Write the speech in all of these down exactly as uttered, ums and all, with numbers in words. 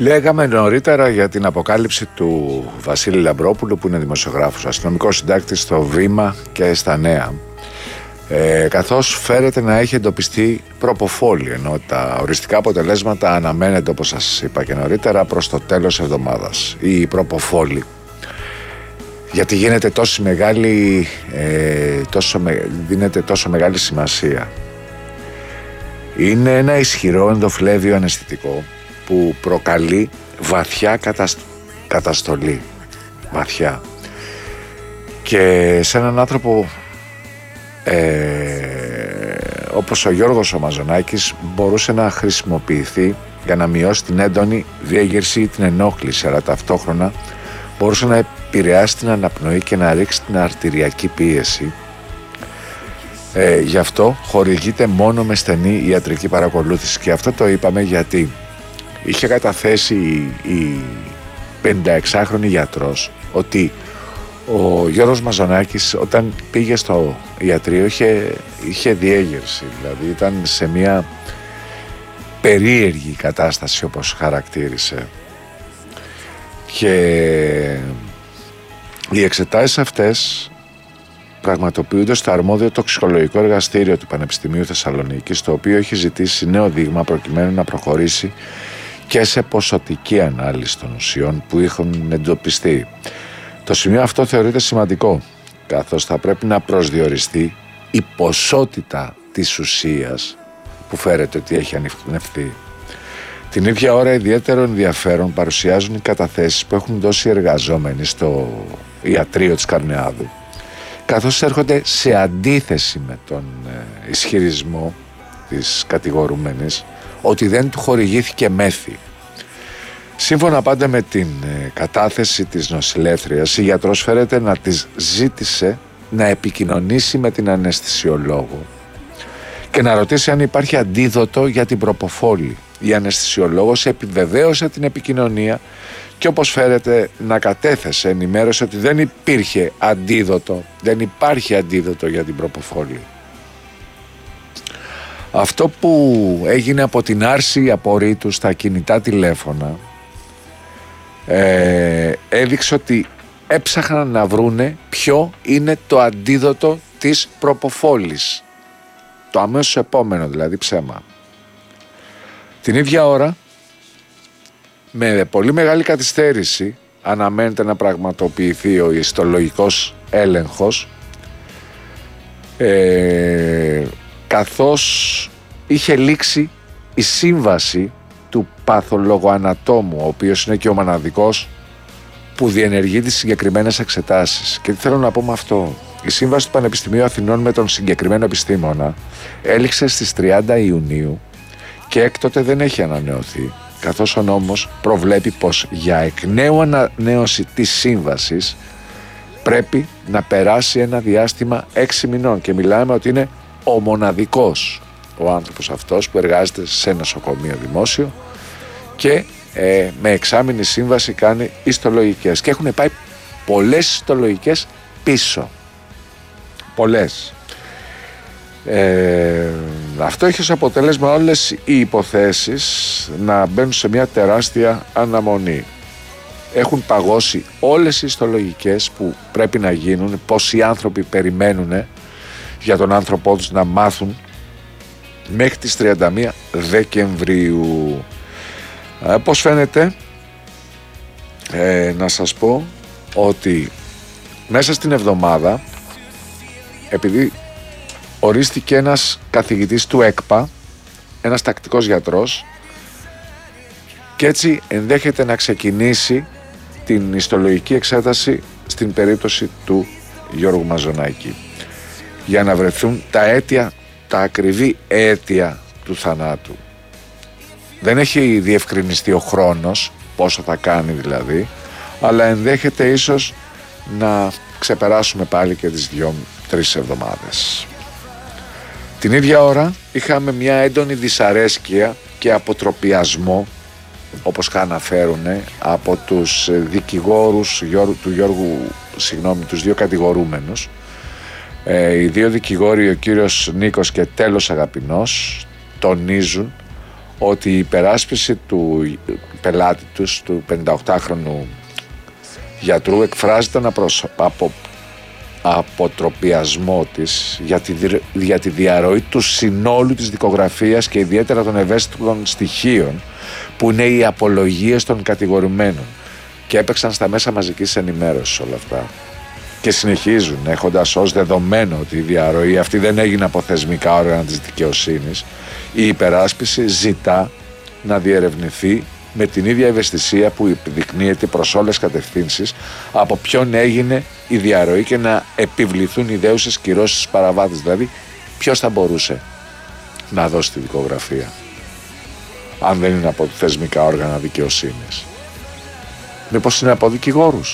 Λέγαμε νωρίτερα για την αποκάλυψη του Βασίλη Λαμπρόπουλου, που είναι δημοσιογράφος, αστυνομικός συντάκτης στο Βήμα και στα Νέα, ε, καθώς φέρεται να έχει εντοπιστεί προποφόλη, ενώ τα οριστικά αποτελέσματα αναμένεται, όπως σας είπα και νωρίτερα, προς το τέλος εβδομάδας. Η προποφόλη, γιατί γίνεται τόσο μεγάλη, ε, τόσο με, δίνεται τόσο μεγάλη σημασία. Είναι ένα ισχυρό ενδοφλέβιο αναισθητικό που προκαλεί βαθιά κατασ... καταστολή. Βαθιά. Και σε έναν άνθρωπο ε, όπως ο Γιώργος ο Μαζονάκης μπορούσε να χρησιμοποιηθεί για να μειώσει την έντονη διέγερση ή την ενόχληση, αλλά ταυτόχρονα μπορούσε να επηρεάσει την αναπνοή και να ρίξει την αρτηριακή πίεση. Ε, γι' αυτό χορηγείται μόνο με στενή ιατρική παρακολούθηση, και αυτό το είπαμε γιατί είχε καταθέσει η πενηνταεξάχρονη γιατρός ότι ο Γιώργος Μαζονάκης όταν πήγε στο ιατρείο είχε, είχε διέγερση, δηλαδή ήταν σε μια περίεργη κατάσταση, όπως χαρακτήρισε, και οι εξετάσεις αυτές πραγματοποιούνται στο αρμόδιο τοξικολογικό εργαστήριο του Πανεπιστημίου Θεσσαλονίκης, το οποίο έχει ζητήσει νέο δείγμα προκειμένου να προχωρήσει και σε ποσοτική ανάλυση των ουσιών που έχουν εντοπιστεί. Το σημείο αυτό θεωρείται σημαντικό, καθώς θα πρέπει να προσδιοριστεί η ποσότητα της ουσίας που φέρεται ότι έχει ανιχνευτεί. Την ίδια ώρα ιδιαίτερο ενδιαφέρον παρουσιάζουν οι καταθέσεις που έχουν δώσει οι εργαζόμενοι στο ιατρείο της Καρνεάδου, καθώς έρχονται σε αντίθεση με τον ε, ισχυρισμό της κατηγορούμενης ότι δεν του χορηγήθηκε μέθη. Σύμφωνα πάντα με την ε, κατάθεση της νοσηλεύτριας, η γιατρός φέρεται να της ζήτησε να επικοινωνήσει με την αναισθησιολόγο και να ρωτήσει αν υπάρχει αντίδοτο για την προποφόλη. Η αναισθησιολόγος επιβεβαίωσε την επικοινωνία και, όπως φέρεται, να κατέθεσε ενημέρωση ότι δεν υπήρχε αντίδοτο, δεν υπάρχει αντίδοτο για την προποφόλη. Αυτό που έγινε από την άρση απορρίτου στα κινητά τηλέφωνα ε, έδειξε ότι έψαχναν να βρούνε ποιο είναι το αντίδοτο της προποφόλης, το αμέσως επόμενο δηλαδή ψέμα. Την ίδια ώρα, με πολύ μεγάλη καθυστέρηση, αναμένεται να πραγματοποιηθεί ο ιστολογικός έλεγχος, ε, καθώς είχε λήξει η σύμβαση του παθολογοανατόμου, ο οποίος είναι και ο μοναδικός που διενεργεί τις συγκεκριμένες εξετάσεις. Και τι θέλω να πω με αυτό? Η σύμβαση του Πανεπιστημίου Αθηνών με τον συγκεκριμένο επιστήμονα έληξε στις τριάντα Ιουνίου και έκτοτε δεν έχει ανανεωθεί, καθώς ο νόμος προβλέπει πως για εκ νέου ανανέωση της σύμβασης πρέπει να περάσει ένα διάστημα έξι μηνών, και μιλάμε ότι είναι ο μοναδικός ο άνθρωπος αυτός που εργάζεται σε νοσοκομείο δημόσιο και ε, με εξάμηνη σύμβαση κάνει ιστολογικές, και έχουν πάει πολλές ιστολογικές πίσω, πολλές. Ε, αυτό έχει ως αποτέλεσμα όλες οι υποθέσεις να μπαίνουν σε μια τεράστια αναμονή. Έχουν παγώσει όλες οι ιστολογικές που πρέπει να γίνουν, πόσοι άνθρωποι περιμένουν για τον άνθρωπό τους να μάθουν μέχρι τις τριάντα μία Δεκεμβρίου. Ε, πώς φαίνεται, ε, να σας πω ότι μέσα στην εβδομάδα, επειδή ορίστηκε ένας καθηγητής του ΕΚΠΑ, ένας τακτικός γιατρός, και έτσι ενδέχεται να ξεκινήσει την ιστολογική εξέταση στην περίπτωση του Γιώργου Μαζονάκη, για να βρεθούν τα αίτια, τα ακριβή αίτια του θανάτου. Δεν έχει διευκρινιστεί ο χρόνος, πόσο θα κάνει δηλαδή, αλλά ενδέχεται ίσως να ξεπεράσουμε πάλι και τις δύο-τρεις εβδομάδες. Την ίδια ώρα είχαμε μια έντονη δυσαρέσκεια και αποτροπιασμό, όπως αναφέρουν από τους δικηγόρους του Γιώργου, συγγνώμη, τους δύο κατηγορούμενους. Ε, οι δύο δικηγόροι, ο κύριος Νίκος και Τέλος Αγαπηνός, τονίζουν ότι η υπεράσπιση του, πελάτη τους, του πενηνταοκτάχρονου γιατρού, εκφράζει τον απροσ... απο... αποτροπιασμό της για τη... για τη διαρροή του συνόλου της δικογραφίας και ιδιαίτερα των ευαίσθητων στοιχείων που είναι οι απολογίες των κατηγορουμένων, και έπαιξαν στα μέσα μαζικής ενημέρωσης όλα αυτά και συνεχίζουν έχοντας ως δεδομένο ότι η διαρροή αυτή δεν έγινε από θεσμικά όργανα της δικαιοσύνης. Η υπεράσπιση ζητά να διερευνηθεί με την ίδια ευαισθησία που επιδεικνύεται προς όλες τις κατευθύνσεις από ποιον έγινε η διαρροή και να επιβληθούν ιδέουσες κυρώσεις στους παραβάτες. Δηλαδή, ποιος θα μπορούσε να δώσει τη δικογραφία αν δεν είναι από θεσμικά όργανα δικαιοσύνης? Μήπως είναι από δικηγόρους?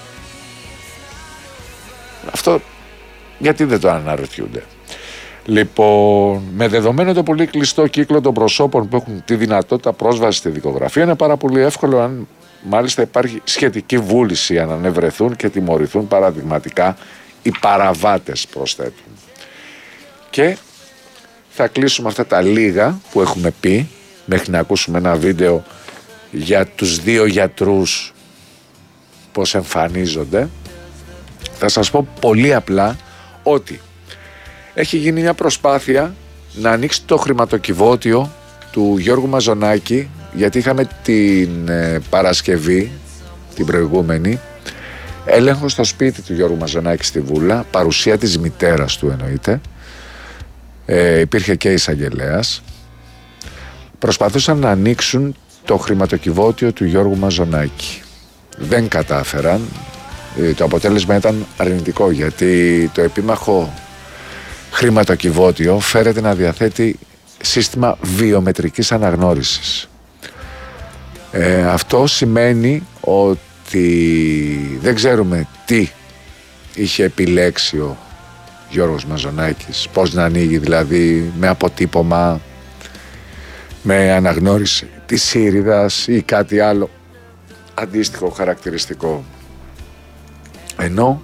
Αυτό γιατί δεν το αναρωτιούνται? Λοιπόν, με δεδομένο το πολύ κλειστό κύκλο των προσώπων που έχουν τη δυνατότητα πρόσβαση στη δικογραφία, είναι πάρα πολύ εύκολο, αν μάλιστα υπάρχει σχετική βούληση, αν ανεβρεθούν και τιμωρηθούν παραδειγματικά οι παραβάτες, προσθέτουν. Και θα κλείσουμε αυτά τα λίγα που έχουμε πει μέχρι να ακούσουμε ένα βίντεο για τους δύο γιατρούς πώς εμφανίζονται. Θα σας πω πολύ απλά ότι έχει γίνει μια προσπάθεια να ανοίξει το χρηματοκιβώτιο του Γιώργου Μαζονάκη, γιατί είχαμε την ε, Παρασκευή, την προηγούμενη, έλεγχο στο σπίτι του Γιώργου Μαζονάκη στη Βούλα, παρουσία της μητέρας του εννοείται, ε, υπήρχε και εισαγγελέας. Προσπαθούσαν να ανοίξουν το χρηματοκιβώτιο του Γιώργου Μαζονάκη. Δεν κατάφεραν. Ε, το αποτέλεσμα ήταν αρνητικό, γιατί το επίμαχο χρηματοκιβώτιο φέρεται να διαθέτει σύστημα βιομετρικής αναγνώρισης. Ε, αυτό σημαίνει ότι δεν ξέρουμε τι είχε επιλέξει ο Γιώργος Μαζονάκης, πώς να ανοίγει, δηλαδή με αποτύπωμα, με αναγνώριση της σύριδας ή κάτι άλλο αντίστοιχο χαρακτηριστικό. Ενώ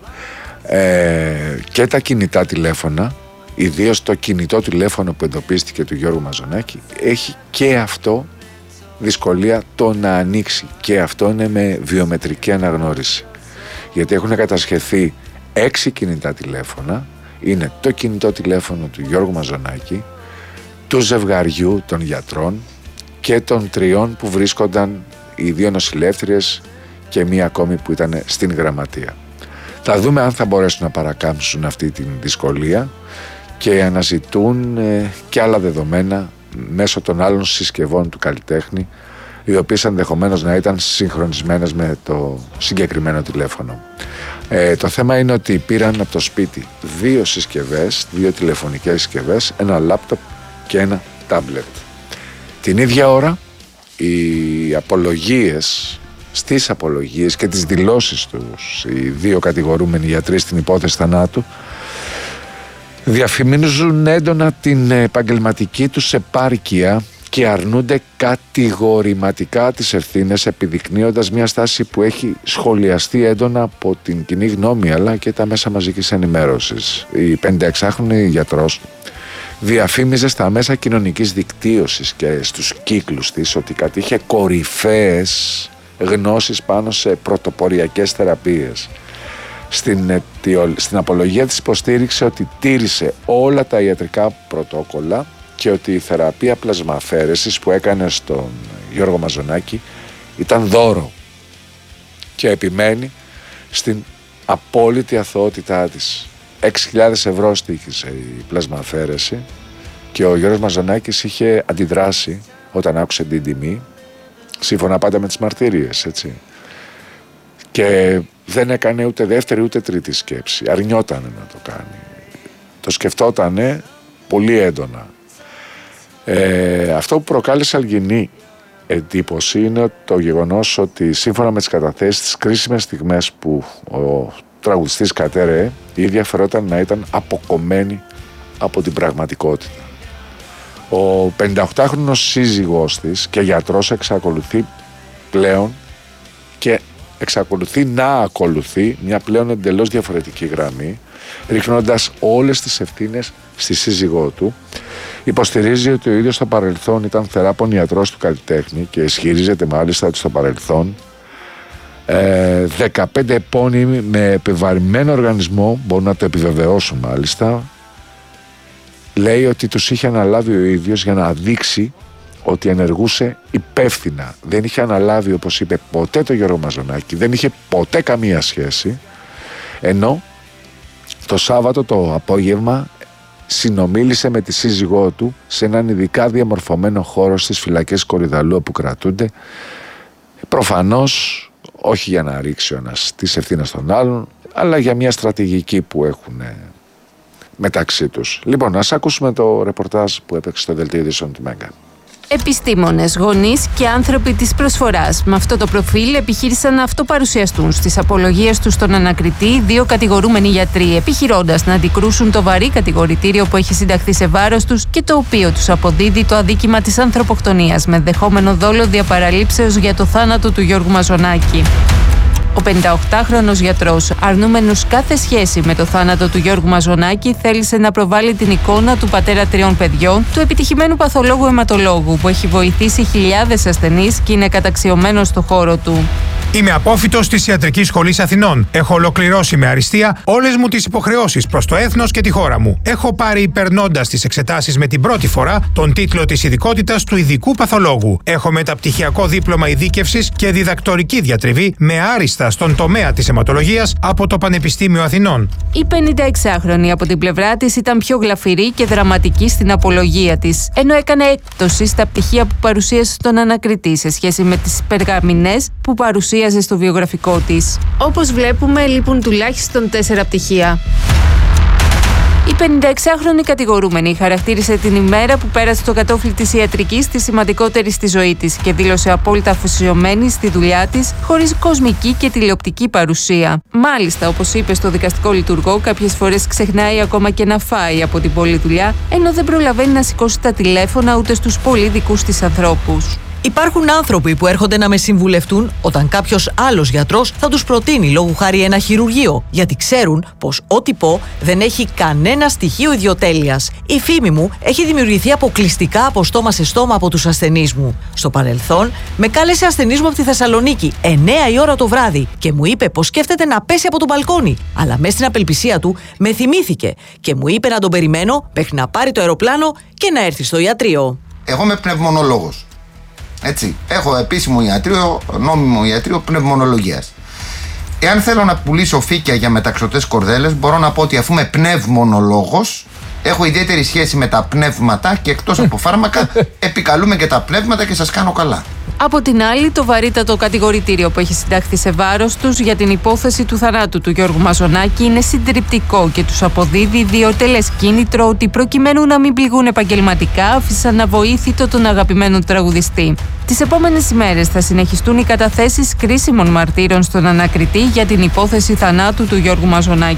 ε, και τα κινητά τηλέφωνα, ιδίως το κινητό τηλέφωνο που εντοπίστηκε του Γιώργου Μαζονάκη, έχει και αυτό δυσκολία το να ανοίξει, και αυτό είναι με βιομετρική αναγνώριση, γιατί έχουν κατασχεθεί έξι κινητά τηλέφωνα. Είναι το κινητό τηλέφωνο του Γιώργου Μαζονάκη, του ζευγαριού των γιατρών και των τριών που βρίσκονταν, οι δύο νοσηλεύτριες και μία ακόμη που ήταν στην γραμματεία. Θα δούμε αν θα μπορέσουν να παρακάμψουν αυτή την δυσκολία και αναζητούν ε, και άλλα δεδομένα μέσω των άλλων συσκευών του καλλιτέχνη, οι οποίες ενδεχομένως να ήταν συγχρονισμένες με το συγκεκριμένο τηλέφωνο. Ε, το θέμα είναι ότι πήραν από το σπίτι δύο συσκευές, δύο τηλεφωνικές συσκευές, ένα λάπτοπ και ένα τάμπλετ. Την ίδια ώρα οι απολογίες, στις απολογίες και τις δηλώσεις τους, οι δύο κατηγορούμενοι γιατροί στην υπόθεση θανάτου, διαφημίζουν έντονα την επαγγελματική τους επάρκεια και αρνούνται κατηγορηματικά τις ευθύνες, επιδεικνύοντας μια στάση που έχει σχολιαστεί έντονα από την κοινή γνώμη αλλά και τα μέσα μαζικής ενημέρωσης. Η πενηνταεξάχρονη γιατρός διαφήμιζε στα μέσα κοινωνικής δικτύωσης και στους κύκλους της ότι κατήχε κορυφαίες γνώσεις πάνω σε πρωτοποριακές θεραπείες. Στην, στην απολογία της υποστήριξε ότι τήρησε όλα τα ιατρικά πρωτόκολλα και ότι η θεραπεία πλασμαφαίρεσης που έκανε στον Γιώργο Μαζονάκη ήταν δώρο, και επιμένει στην απόλυτη αθωότητά της. έξι χιλιάδες ευρώ στοίχησε η πλασμαφαίρεση και ο Γιώργος Μαζονάκης είχε αντιδράσει όταν άκουσε την τιμή, σύμφωνα πάντα με τις μαρτυρίες, έτσι, και δεν έκανε ούτε δεύτερη ούτε τρίτη σκέψη. Αρνιότανε να το κάνει. Το σκεφτότανε πολύ έντονα. Ε, αυτό που προκάλεσε αλγινή εντύπωση είναι το γεγονός ότι σύμφωνα με τις καταθέσεις, τις κρίσιμες στιγμές που ο τραγουδιστής κατέρεε, η ίδια φερόταν να ήταν αποκομμένη από την πραγματικότητα. Ο πενηνταοκτάχρονος σύζυγός της και γιατρός εξακολουθεί πλέον και εξακολουθεί να ακολουθεί μια πλέον εντελώς διαφορετική γραμμή, ρίχνοντας όλες τις ευθύνες στη σύζυγό του. Υποστηρίζει ότι ο ίδιος στο παρελθόν ήταν θεράπων ιατρός του καλλιτέχνη και ισχυρίζεται μάλιστα ότι στο παρελθόν ε, δεκαπέντε επώνυμοι με επιβαρημένο οργανισμό, μπορούν να το επιβεβαιώσουν μάλιστα, λέει ότι τους είχε αναλάβει ο ίδιος για να δείξει ότι ενεργούσε υπεύθυνα. Δεν είχε αναλάβει, όπως είπε, ποτέ το Γιώργο Μαζονάκη, δεν είχε ποτέ καμία σχέση, ενώ το Σάββατο το απόγευμα συνομίλησε με τη σύζυγό του σε έναν ειδικά διαμορφωμένο χώρο στις φυλακές Κορυδαλλού όπου κρατούνται, προφανώς όχι για να ρίξει ο ένας τις ευθύνες των άλλων, αλλά για μια στρατηγική που έχουν μεταξύ τους. Λοιπόν, ας ακούσουμε το ρεπορτάζ που έπαιξε στο Δελτίο Ειδήσεων του Μέγκα. Επιστήμονες, γονείς και άνθρωποι της προσφοράς με αυτό το προφίλ επιχείρησαν να αυτοπαρουσιαστούν στις απολογίες τους στον ανακριτή δύο κατηγορούμενοι γιατροί, επιχειρώντας να αντικρούσουν το βαρύ κατηγορητήριο που έχει συνταχθεί σε βάρος τους και το οποίο τους αποδίδει το αδίκημα της ανθρωποκτονίας με ενδεχόμενο δόλο διαπαραλήψεως για το θάνατο του Γιώργου Μαζονάκη. Ο πενηνταοκτάχρονος γιατρός, αρνούμενος κάθε σχέση με το θάνατο του Γιώργου Μαζονάκη, θέλησε να προβάλλει την εικόνα του πατέρα τριών παιδιών, του επιτυχημένου παθολόγου αιματολόγου που έχει βοηθήσει χιλιάδες ασθενείς και είναι καταξιωμένος στο χώρο του. Είμαι απόφοιτος της Ιατρικής Σχολής Αθηνών. Έχω ολοκληρώσει με αριστεία όλες μου τις υποχρεώσεις προς το έθνος και τη χώρα μου. Έχω πάρει, περνώντας τις εξετάσεις με την πρώτη φορά, τον τίτλο της ειδικότητας του ειδικού παθολόγου. Έχω μεταπτυχιακό δίπλωμα ειδίκευσης και διδακτορική διατριβή με άριστα στον τομέα της αιματολογίας από το Πανεπιστήμιο Αθηνών. Η πενηνταεξάχρονη από την πλευρά της ήταν πιο γλαφυρή και δραματική στην απολογία της, ενώ έκανε έκπτωση στα πτυχία που παρουσίασε στον ανακριτή σε σχέση με τις περγαμηνές που παρουσίασε στο βιογραφικό της. Όπως βλέπουμε, λείπουν τουλάχιστον τέσσερα πτυχία. Η πενηνταεξάχρονη κατηγορούμενη χαρακτήρισε την ημέρα που πέρασε στο κατόφλι της ιατρικής τη σημαντικότερη στη ζωή της και δήλωσε απόλυτα αφοσιωμένη στη δουλειά της, χωρίς κοσμική και τηλεοπτική παρουσία. Μάλιστα, όπως είπε στο δικαστικό λειτουργό, κάποιες φορές ξεχνάει ακόμα και να φάει από την πολλή δουλειά, ενώ δεν προλαβαίνει να σηκώσει τα τηλέφωνα ούτε στους πολύ δικούς της ανθρώπους. Υπάρχουν άνθρωποι που έρχονται να με συμβουλευτούν όταν κάποιος άλλος γιατρός θα τους προτείνει λόγου χάρη ένα χειρουργείο, γιατί ξέρουν πως ό,τι πω δεν έχει κανένα στοιχείο ιδιοτέλειας. Η φήμη μου έχει δημιουργηθεί αποκλειστικά από στόμα σε στόμα από τους ασθενείς μου. Στο παρελθόν, με κάλεσε ασθενής μου από τη Θεσσαλονίκη εννέα η ώρα το βράδυ και μου είπε πως σκέφτεται να πέσει από το μπαλκόνι. Αλλά μέσα στην απελπισία του με θυμήθηκε και μου είπε να τον περιμένω μέχρι να πάρει το αεροπλάνο και να έρθει στο ιατρείο. Εγώ είμαι πνευμονολόγος. Έτσι, έχω επίσημο ιατρείο, νόμιμο ιατρείο πνευμονολογίας. Εάν θέλω να πουλήσω φύκια για μεταξωτές κορδέλες, μπορώ να πω ότι αφού είμαι πνευμονολόγος, έχω ιδιαίτερη σχέση με τα πνεύματα και εκτός από φάρμακα επικαλούμε και τα πνεύματα και σας κάνω καλά. Από την άλλη, το βαρύτατο κατηγορητήριο που έχει συνταχθεί σε βάρος τους για την υπόθεση του θανάτου του Γιώργου Μαζονάκη είναι συντριπτικό και τους αποδίδει ιδιωτελές κίνητρο ότι προκειμένου να μην πληγούν επαγγελματικά, άφησαν αβοήθητο τον αγαπημένο τραγουδιστή. Τις επόμενες ημέρες θα συνεχιστούν οι καταθέσεις κρίσιμων μαρτύρων στον ανακριτή για την υπόθεση θανάτου του Γιώργου Μαζονάκη.